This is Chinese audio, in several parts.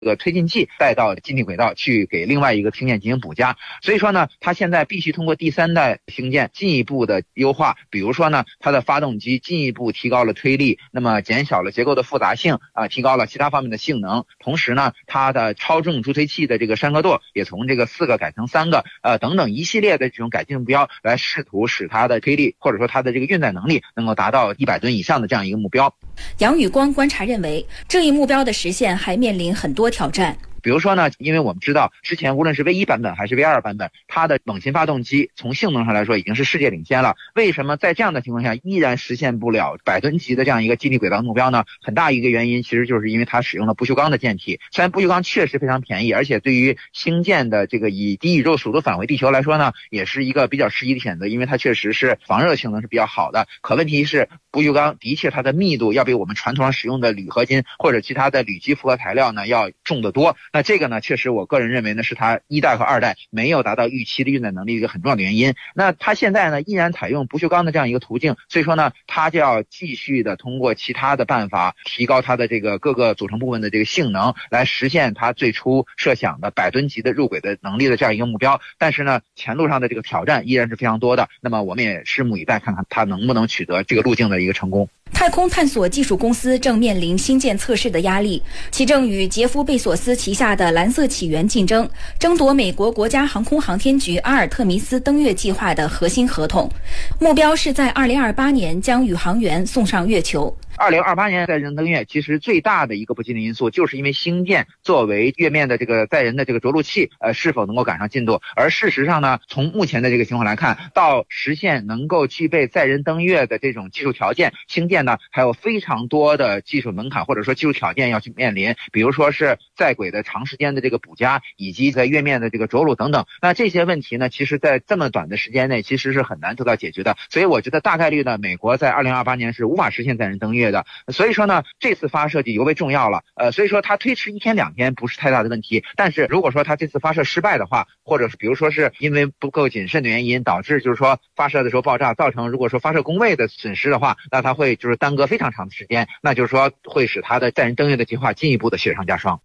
这个推进剂带到基地轨道去给另外一个星舰进行补加。所以说呢，它现在必须通过第3代星舰进一步的优化，比如说呢，它的发动机进一步提高了推力，那么减小了结构的复杂性提高了其他方面的性能。同时呢，它的超重助推器的这个山壳舵也从这个4个改成3个等等一系列的这种改进目标，来试图使它的推力或者说它的这个运载能力能够达到100吨以上的这样一个目标。 杨宇光观察认为，这一目标的实现还面临很多挑战。 比如说呢，因为我们知道之前无论是 V1 版本还是 V2 版本，它的猛禽发动机从性能上来说已经是世界领先了。为什么在这样的情况下依然实现不了100吨级的这样一个基地轨道目标呢？很大一个原因其实就是因为它使用了不锈钢的舰体。虽然不锈钢确实非常便宜，而且对于星舰的这个以低宇宙速度返回地球来说呢，也是一个比较适宜的选择，因为它确实是防热性能是比较好的。可问题是不锈钢的确它的密度要比我们传统上使用的铝合金或者其他的铝基复合材料呢要重得多。那这个呢，确实我个人认为呢，是它1代和2代没有达到预期的运载能力一个很重要的原因。那它现在呢依然采用不锈钢的这样一个途径，所以说呢，它就要继续的通过其他的办法提高它的这个各个组成部分的这个性能，来实现它最初设想的100吨级的入轨的能力的这样一个目标。但是呢，前路上的这个挑战依然是非常多的。那么我们也拭目以待，看看它能不能取得这个路径的一个成功。 太空探索技术公司正面临星舰测试的压力，其正与杰夫·贝索斯旗下的蓝色起源竞争，争夺美国国家航空航天局阿尔特弥斯登月计划的核心合同，目标是在2028年将宇航员送上月球。 2028年载人登月，其实最大的一个不确定因素，就是因为星舰作为月面的这个载人的这个着陆器，是否能够赶上进度。而事实上呢，从目前的这个情况来看，到实现能够具备载人登月的这种技术条件，星舰呢还有非常多的技术门槛或者说技术条件要去面临，比如说是在轨的长时间的这个补加，以及在月面的这个着陆等等。那这些问题呢，其实在这么短的时间内，其实是很难得到解决的。所以我觉得大概率呢，美国在2028年是无法实现载人登月的。所以说呢，这次发射就尤为重要了。所以说它推迟1天2天不是太大的问题。但是如果说它这次发射失败的话，或者是比如说是因为不够谨慎的原因导致就是说发射的时候爆炸，造成如果说发射工位的损失的话，那它会就是耽搁非常长的时间，那就是说会使它的载人登月的计划进一步的雪上加霜。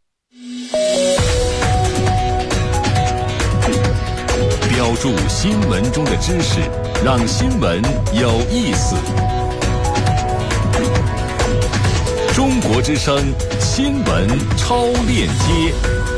标注新闻中的知识，让新闻有意思。中国之声新闻超链接。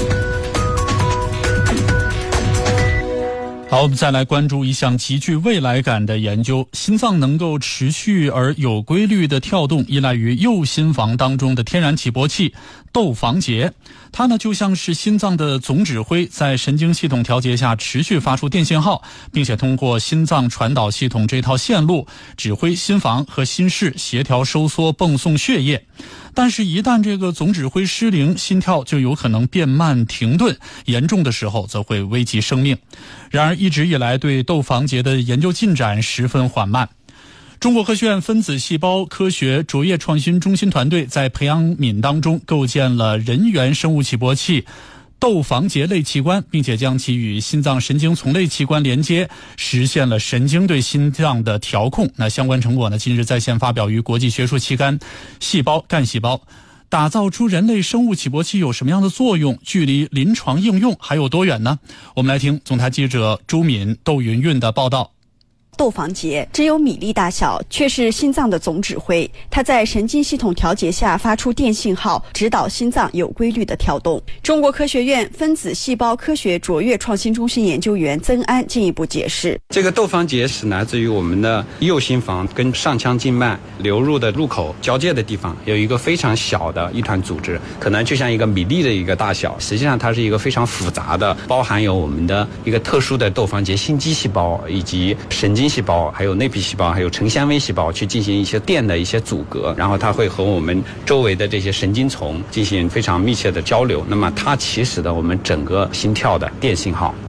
好，我们再来关注一项极具未来感的研究。心脏能够持续而有规律的跳动，依赖于右心房当中的天然起搏器窦房结。它呢就像是心脏的总指挥，在神经系统调节下持续发出电信号，并且通过心脏传导系统这套线路指挥心房和心室协调收缩泵送血液。但是一旦这个总指挥失灵，心跳就有可能变慢停顿，严重的时候则会危及生命。然而一直以来对窦房结的研究进展十分缓慢。中国科学院分子细胞科学卓越创新中心团队在培养皿当中构建了人源生物起搏器窦房结类器官，并且将其与心脏神经丛类器官连接，实现了神经对心脏的调控。那相关成果呢，近日在线发表于国际学术期刊《细胞干细胞》。打造出人类生物起搏器有什么样的作用？距离临床应用还有多远呢？我们来听总台记者朱敏、窦云云的报道。 窦房结只有米粒大小，却是心脏的总指挥。它在神经系统调节下发出电信号，指导心脏有规律的跳动。中国科学院分子细胞科学卓越创新中心研究员曾安进一步解释： 这个窦房结是来自于我们的右心房跟上腔静脉流入的入口交界的地方，有一个非常小的一团组织，可能就像一个米粒的一个大小。实际上它是一个非常复杂的，包含有我们的一个特殊的窦房结心肌细胞，以及神经细胞，还有内皮细胞，还有成纤维细胞去进行一些电的一些阻隔，然后它会和我们周围的这些神经丛进行非常密切的交流。那么它起始的我们整个心跳的电信号。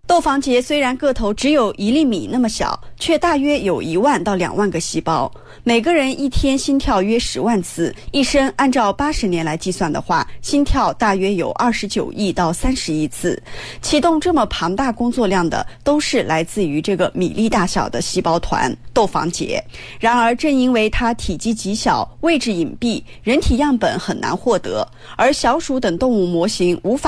窦房结虽然个头只有1厘米那么小，却大约有1万到2万个细胞，每个人一天心跳约10万次，一生按照80年来计算的话，心跳大约有29亿到30亿次。启动这么庞大工作量的，都是来自于这个米粒大小的细胞团窦房结。然而正因为它体积极小，位置隐蔽，人体样本很难获得，而小鼠等动物模型无法